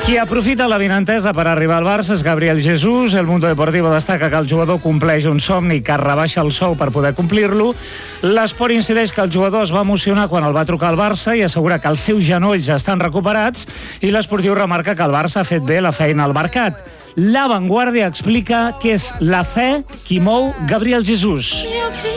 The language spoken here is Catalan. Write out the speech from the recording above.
Qui aprofita l'avinentesa per arribar al Barça és Gabriel Jesús. El Mundo Deportivo destaca que el jugador compleix un somni que rebaixa el sou per poder complir-lo. L'Esport incideix que el jugador es va emocionar quan el va trucar al Barça i assegura que els seus genolls estan recuperats, i l'Esportiu remarca que el Barça ha fet bé la feina al mercat. La Vanguardia explica que és la fe qui mou Gabriel Jesús.